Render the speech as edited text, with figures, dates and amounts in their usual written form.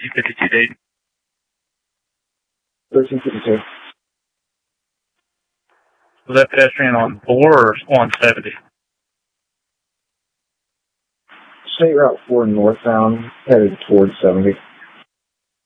1352 Dayton. 1352. Was that pedestrian on 4 or on 70? State Route 4 northbound, headed towards 70.